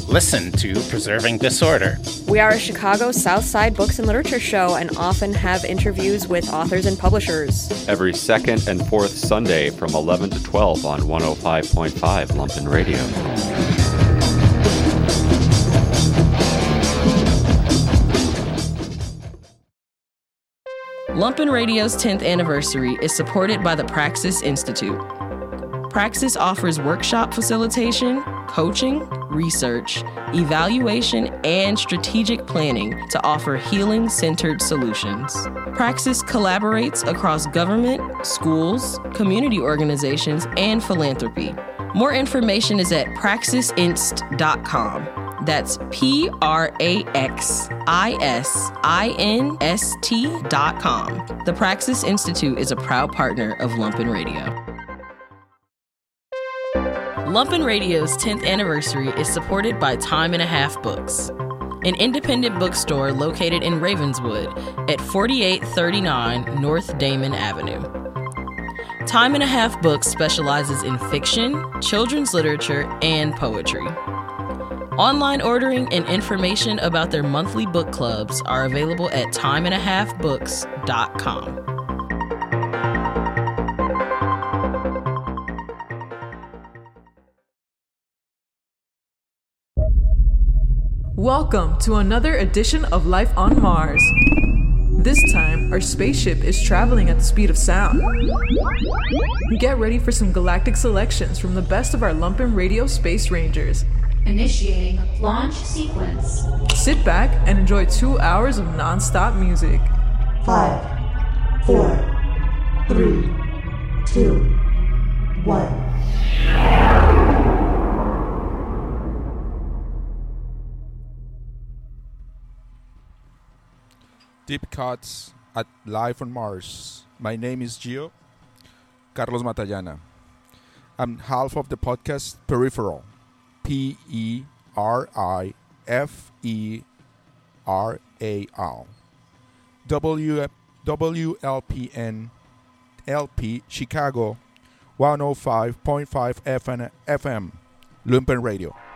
Listen to Preserving Disorder. We are a Chicago South Side books and literature show and often have interviews with authors and publishers. Every second and fourth Sunday from 11 to 12 on 105.5 Lumpen Radio. Lumpen Radio's 10th anniversary is supported by the Praxis Institute. Praxis offers workshop facilitation, coaching, research, evaluation, and strategic planning to offer healing-centered solutions. Praxis collaborates across government, schools, community organizations, and philanthropy. More information is at praxisinst.com. That's praxisinst.com. The Praxis Institute is a proud partner of Lumpen Radio. Lumpen Radio's 10th anniversary is supported by Time and a Half Books, an independent bookstore located in Ravenswood at 4839 North Damon Avenue. Time and a Half Books specializes in fiction, children's literature, and poetry. Online ordering and information about their monthly book clubs are available at timeandahafbooks.com. Welcome to another edition of Life on Mars. This time, our spaceship is traveling at the speed of sound. Get ready for some galactic selections from the best of our Lumpen Radio Space Rangers. Initiating launch sequence. Sit back and enjoy 2 hours of non-stop music. 5, 4, 3, 2, 1. Deep Cuts at Life on Mars. My name is Gio Carlos Matallana. I'm half of the podcast Peripheral. Periferal. WLPN LP Chicago 105.5 FM Lumpen Radio.